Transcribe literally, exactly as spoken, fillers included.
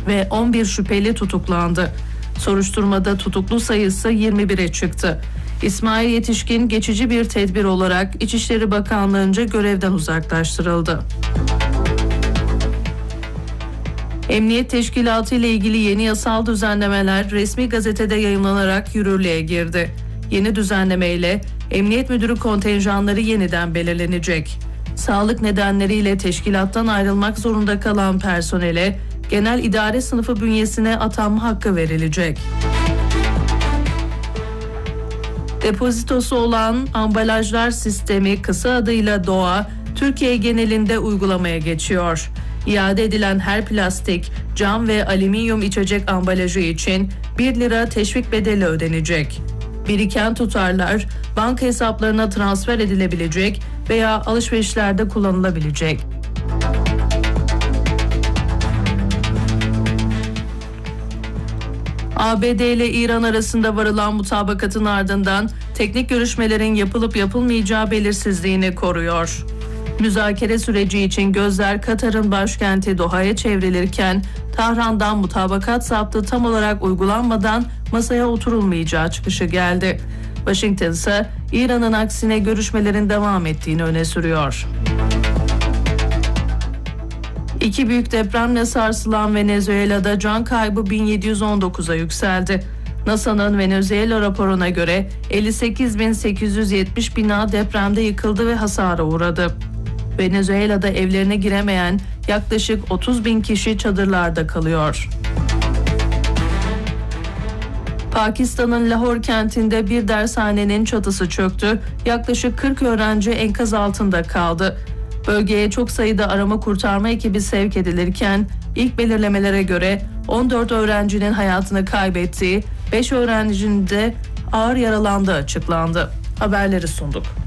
ve on bir şüpheli tutuklandı. Soruşturmada tutuklu sayısı yirmi bire çıktı. İsmail Yetişkin geçici bir tedbir olarak İçişleri Bakanlığı'nca görevden uzaklaştırıldı. Emniyet Teşkilatı ile ilgili yeni yasal düzenlemeler resmi gazetede yayımlanarak yürürlüğe girdi. Yeni düzenlemeyle Emniyet Müdürü kontenjanları yeniden belirlenecek. Sağlık nedenleriyle teşkilattan ayrılmak zorunda kalan personele genel idare sınıfı bünyesine atanma hakkı verilecek. Depozitosu olan ambalajlar sistemi, kısa adıyla DOA, Türkiye genelinde uygulamaya geçiyor. İade edilen her plastik, cam ve alüminyum içecek ambalajı için bir lira teşvik bedeli ödenecek. Biriken tutarlar banka hesaplarına transfer edilebilecek veya alışverişlerde kullanılabilecek. A B D ile İran arasında varılan mutabakatın ardından teknik görüşmelerin yapılıp yapılmayacağı belirsizliğini koruyor. Müzakere süreci için gözler Katar'ın başkenti Doha'ya çevrilirken Tahran'dan mutabakat saptı tam olarak uygulanmadan masaya oturulmayacağı çıkışı geldi. Washington ise İran'ın aksine görüşmelerin devam ettiğini öne sürüyor. İki büyük depremle sarsılan Venezuela'da can kaybı bin yedi yüz on dokuza yükseldi. NASA'nın Venezuela raporuna göre elli sekiz bin sekiz yüz yetmiş bina depremde yıkıldı ve hasara uğradı. Venezuela'da evlerine giremeyen yaklaşık otuz bin kişi çadırlarda kalıyor. Pakistan'ın Lahore kentinde bir dershanenin çatısı çöktü. Yaklaşık kırk öğrenci enkaz altında kaldı. Bölgeye çok sayıda arama kurtarma ekibi sevk edilirken ilk belirlemelere göre on dört öğrencinin hayatını kaybettiği, beş öğrencinin de ağır yaralandığı açıklandı. Haberleri sunduk.